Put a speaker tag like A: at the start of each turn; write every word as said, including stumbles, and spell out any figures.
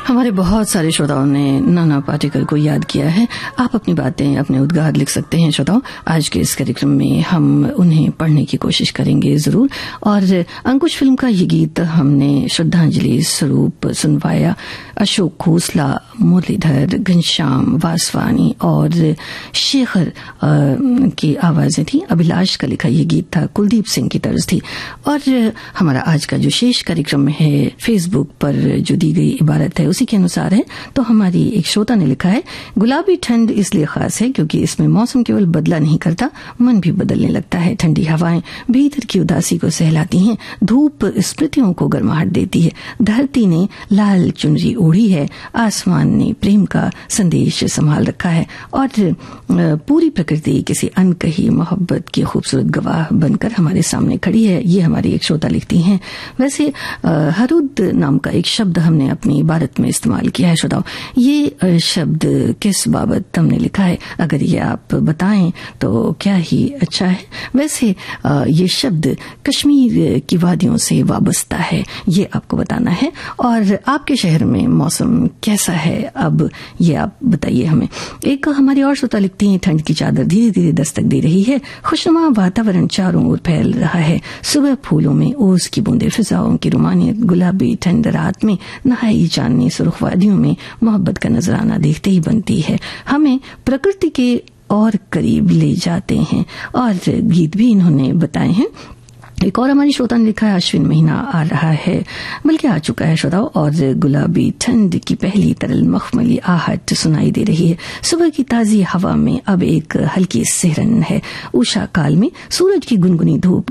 A: हमारे बहुत सारे श्रोताओं ने नाना पाटेकर को याद किया है। आप अपनी बातें, अपने उद्गार लिख सकते हैं श्रोताओं। आज के इस कार्यक्रम में हम उन्हें पढ़ने की कोशिश करेंगे जरूर। और अंकुश फिल्म का ये गीत हमने श्रद्धांजलि स्वरूप सुनवाया। अशोक खोसला, मुरलीधर, घनश्याम वासवानी और शेखर की आवाजें थी। अभिलाष का लिखा ये गीत था, कुलदीप सिंह की तर्ज थी। और हमारा आज का जो शेष कार्यक्रम है फेसबुक पर जो दी गई इबारत है उसी के अनुसार है। तो हमारी एक श्रोता ने लिखा है, गुलाबी ठंड इसलिए खास है क्योंकि इसमें मौसम केवल बदला नहीं करता, मन भी बदलने लगता है। ठंडी हवाएं भीतर की उदासी को सहलाती हैं, धूप स्मृतियों को गर्माहट देती है। धरती ने लाल चुनरी ओढ़ी है, आसमान ने प्रेम का संदेश संभाल रखा है और पूरी प्रकृति किसी अनकही मोहब्बत की खूबसूरत गवाह बनकर हमारे सामने खड़ी है। ये हमारी एक श्रोता लिखती हैं। वैसे हरुद नाम का एक शब्द हमने अपनी इबारत में इस्तेमाल किया है श्रोताओं। ये शब्द किस बाबत हमने लिखा है, अगर ये आप बताएं तो क्या ही अच्छा है। वैसे ये शब्द कश्मीर की वादियों से वाबस्ता है, ये आपको बताना है। और आपके शहर में मौसम कैसा है अब ये आप बताइए हमें। एक हमारी और श्रोता लिखती हैं, ठंड की चादर धीरे धीरे दस्तक दे रही है, खुशनुमा वातावरण चारों ओर फैल रहा है। सुबह फूलों में ओस की बूंदे, फिजाओं की रुमानियत, गुलाबी ठंड रात में नहाई चांदनी सुर्ख वादियों में मोहब्बत का नजराना देखते ही बनती है। हमें प्रकृति के और करीब ले जाते हैं। और गीत भी इन्होंने बताए हैं। एक और हमारी श्रोता ने लिखा है, अश्विन महीना आ रहा है, बल्कि आ चुका है श्रोताओं, और गुलाबी ठंड की पहली तरल मखमली आहट सुनाई दे रही है। सुबह की ताजी हवा में अब एक हल्की सिहरन है। उषा काल में सूरज की गुनगुनी धूप